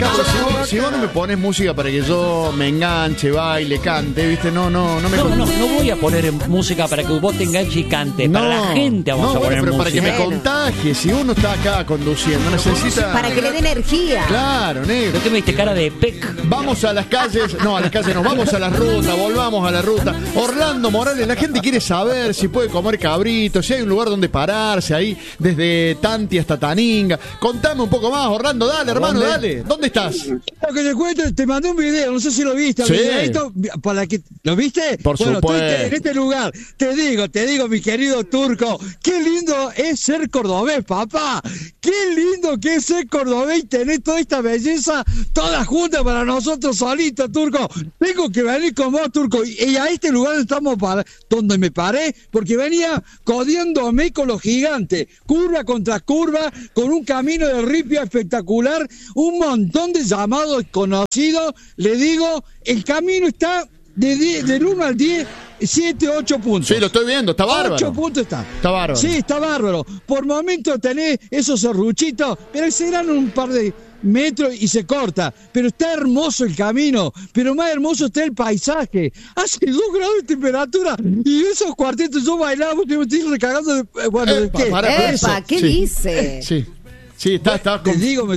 Si vos no me pones música para que yo me enganche, baile, cante, ¿viste? No voy a poner música para que vos te enganches y cante. Para la gente vamos a poner pero música. para que me contagie. Si uno está acá conduciendo, necesita... Para que le dé energía. Claro, negro. ¿No te me diste cara de pec? Vamos a las calles, no, vamos a la ruta, volvamos a la ruta. Orlando Morales, la gente quiere saber si puede comer cabrito, si hay un lugar donde pararse ahí, desde Tanti hasta Taninga. Contame un poco más, Orlando, dale, hermano, dale. ¿Dónde estás? Lo que te cuento, te mandé un video, no sé si lo viste. Sí. Para que, ¿lo viste? Por supuesto. En este lugar, te digo, mi querido Turco, qué lindo es ser cordobés, papá. Qué lindo que es ser cordobés y tener toda esta belleza toda junta para nosotros solitos, Turco. Tengo que venir con vos, Turco. Y a este lugar donde me paré, porque venía codiándome con los gigantes, curva contra curva, con un camino de ripio espectacular, un montón de llamados conocidos. Le digo, el camino está del 1 al 10, 7, 8 puntos. Sí, lo estoy viendo, está bárbaro. 8 puntos está. Está bárbaro. Sí, está bárbaro. Por momentos tenés esos serruchitos, pero serán un par de metros y se corta. Pero está hermoso el camino, pero más hermoso está el paisaje. Hace 2 grados de temperatura y esos cuartetos yo bailaba, me estoy recagando de... ¿de qué? ¿Qué dice? Sí, está. Te digo,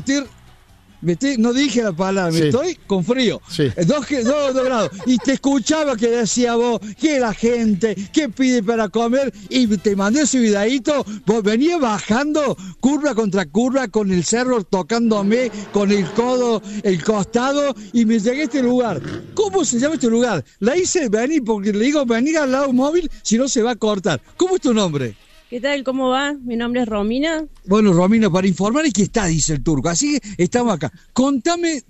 no dije la palabra, me estoy con frío. Sí. 2 grados. Y te escuchaba que decía vos, que la gente, que pide para comer, y te mandé ese videíto, vos venías bajando curva contra curva con el cerro tocándome con el codo, el costado, y me llegué a este lugar. ¿Cómo se llama este lugar? La hice venir porque le digo venir al lado móvil, si no se va a cortar. ¿Cómo es tu nombre? ¿Qué tal? ¿Cómo va? Mi nombre es Romina. Bueno, Romina, para informar es que está, dice el Turco. Así que estamos acá. Contame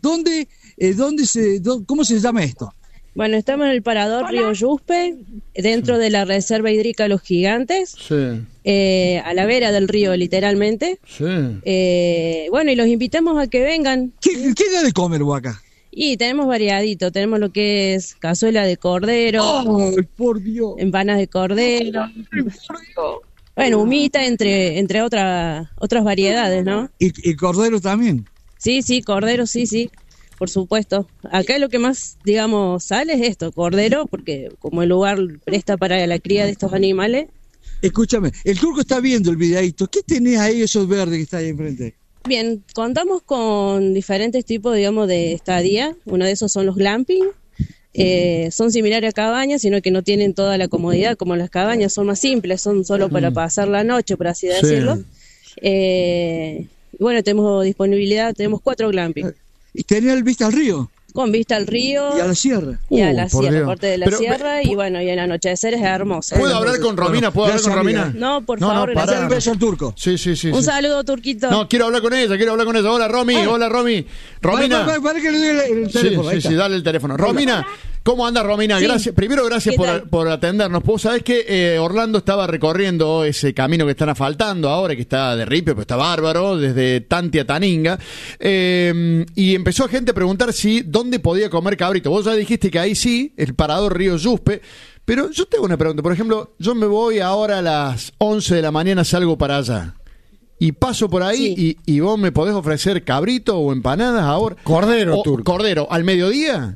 cómo se llama esto. Bueno, estamos en el parador Río Yuspe, dentro de la reserva hídrica Los Gigantes, a la vera del río, literalmente. Sí. Bueno, y los invitamos a que vengan. ¿Qué da de comer vos acá? Y tenemos variadito, tenemos lo que es cazuela de cordero. ¡Ay, por Dios! Empanadas de cordero. ¡Ay, por Dios! Bueno, humita entre otras variedades, ¿no? ¿Y cordero también? Sí, cordero, sí, por supuesto. Acá lo que más, digamos, sale es esto, cordero, porque como el lugar presta para la cría de estos animales. Escúchame, el Turco está viendo el videíto. ¿Qué tenés ahí, esos verdes que está ahí enfrente? Bien, contamos con diferentes tipos, digamos, de estadía. Uno de esos son los glamping. Son similares a cabañas, sino que no tienen toda la comodidad, como las cabañas son más simples, son solo para pasar la noche, por así decirlo. Bueno, tenemos disponibilidad, tenemos 4 glamping. ¿Y tenés vista al río? Con vista al río. Y a la sierra. Y a la sierra, parte de la sierra, y bueno, y el anochecer es hermoso. ¿Puedo hablar con Romina? ¿Puedo hablar con Romina? No, por favor. Para un beso al Turco. Sí. Un saludo, Turquito. No, quiero hablar con ella. Hola, Romy. Hola, Romy. Romina. Para que le dé el teléfono. Sí, dale el teléfono. Romina. ¿Cómo anda, Romina? Gracias. Primero, gracias por atendernos. Vos sabés que Orlando estaba recorriendo ese camino que están asfaltando ahora, que está de ripio, pero está bárbaro, desde Tanti a Taninga. Y empezó gente a preguntar dónde podía comer cabrito. Vos ya dijiste que ahí sí, el parador Río Yuspe. Pero yo tengo una pregunta. Por ejemplo, yo me voy ahora a las 11 de la mañana, salgo para allá. Y paso por ahí y vos me podés ofrecer cabrito o empanadas ahora. Cordero, Turco. Cordero, ¿al mediodía?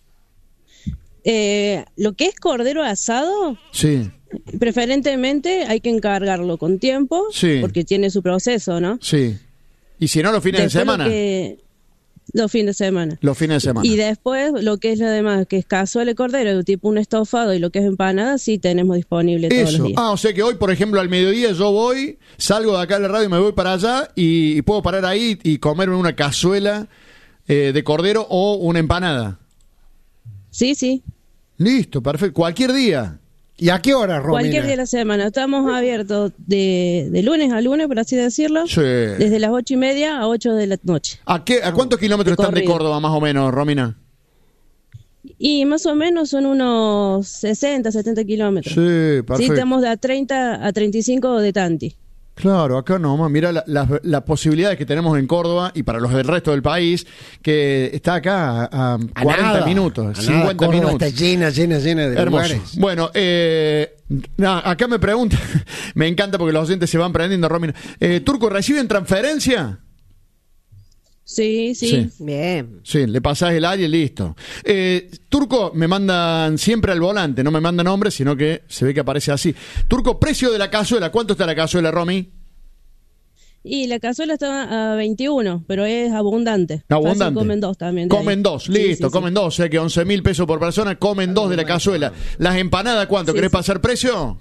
Lo que es cordero asado, preferentemente hay que encargarlo con tiempo, porque tiene su proceso, ¿no? Sí. Y si no, los fines de semana. Los fines de semana. Y después, lo que es lo demás, que es cazuela de cordero, tipo un estofado y lo que es empanada, sí tenemos disponible todos los días. O sea que hoy, por ejemplo, al mediodía yo voy, salgo de acá de la radio y me voy para allá y puedo parar ahí y comerme una cazuela de cordero o una empanada. Sí. Listo, perfecto. Cualquier día. ¿Y a qué hora, Romina? Cualquier día de la semana. Estamos abiertos de lunes a lunes, por así decirlo. Sí. Desde las 8:30 a 8 de la noche. ¿A cuántos kilómetros están de Córdoba, más o menos, Romina? Y más o menos son unos 60, 70 kilómetros. Sí, perfecto. Sí, estamos de a 30 a 35 de Tanti. Claro, acá nomás, mirá las posibilidades que tenemos en Córdoba y para los del resto del país, que está acá a 40 minutos, 50 minutos. Está llena de hermoso. lugares. Bueno, acá me preguntan, me encanta porque los oyentes se van prendiendo, Romina. ¿Turco, reciben transferencia? Sí. Bien. Sí, le pasás el área y listo. Turco, me mandan siempre al volante, no me mandan nombres, sino que se ve que aparece así. Turco, precio de la cazuela, ¿cuánto está la cazuela, Romy? Y la cazuela está a 21, pero es abundante. Abundante. Fácil, comen dos también. Comen dos, listo, Sí. comen dos. O sea que 11.000 pesos por persona, comen dos de la cazuela. ¿Las empanadas cuánto? ¿Querés pasar precio?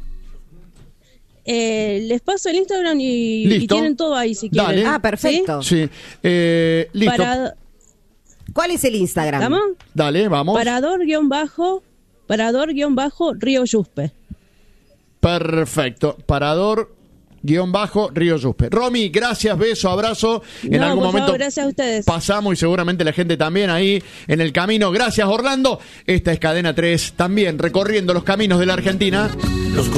Les paso el Instagram y Listo. tienen todo ahí si Dale. quieren. Ah, perfecto. Sí. Listo. ¿Cuál es el Instagram? ¿Estamos? Dale, vamos. Parador-Río Yuspe. Perfecto. Parador-Río Yuspe. Romy, gracias, beso, abrazo. En No, algún por momento favor, gracias a ustedes. pasamos y seguramente la gente también ahí en el camino. Gracias, Orlando. Esta es Cadena 3, también recorriendo los caminos de la Argentina.